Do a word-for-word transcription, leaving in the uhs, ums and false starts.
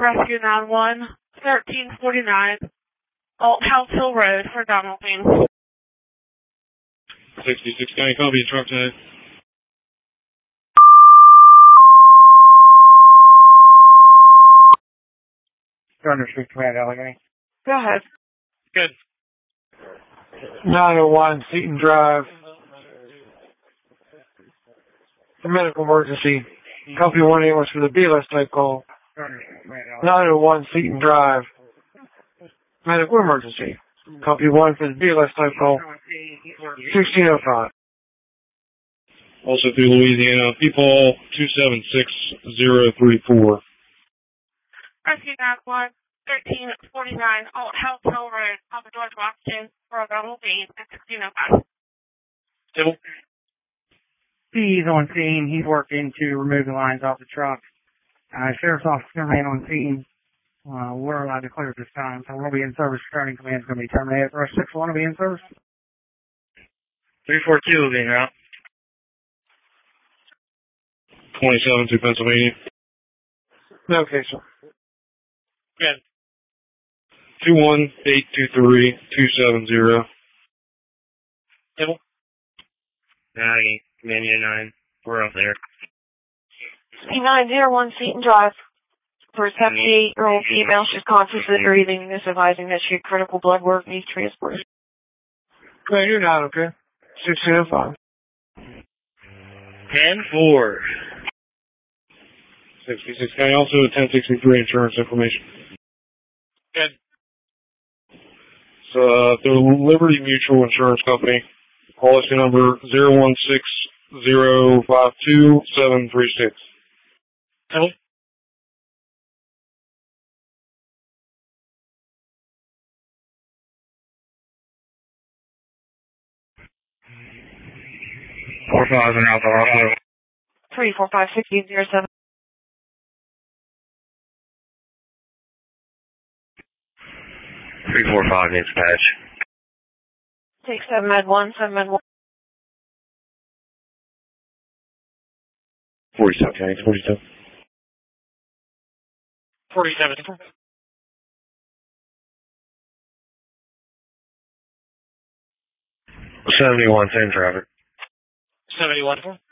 Rescue nine one, thirteen forty-nine, Old House Hill Road for Donaldson. sixty-six County, copy, truck tag. Thunder Street Command, Allegheny. Go ahead. Good. nine oh one Seaton Drive. For medical emergency. Copy one ambulance for the B L S type call. nine oh one Seaton Drive. Medical emergency. Copy one for the B L S type call. sixteen oh five. Also through Louisiana, people two seven six zero three four. Rescue nine one, thirteen forty-nine, Old House Hill Road, off of George Washington, for Donaldson, at sixteen oh five. Civil. He's on scene. He's working to remove the lines off the truck. Uh, Sheriff's Officer man on scene. Uh, we're allowed to clear at this time, so we'll be in service. Starting command is going to be terminated. Rush six one will be in service. three four two will be en route. twenty-seven to Pennsylvania. Okay, sir. Good. two one eight two three two seven zero. Civil. Nine, Command nine. We're up there. P nine oh one Seaton Drive. For a seventy-eight-year-old female, she's conscious and breathing. This advising that she had critical blood work needs transport. Okay, you're not okay. sixteen oh five. ten four. sixty-six County, also ten sixty-three insurance information. Good. So, uh, the Liberty Mutual Insurance Company, policy number zero one six zero five two seven three six. Hello? Four five and Alpha Alpha. Three four five sixteen zero seven. Three four five needs patch. Take seven med one, seven med one. Forty-seven County, forty-seven. Forty-seven. Seventy-one, same traffic. Seventy-one.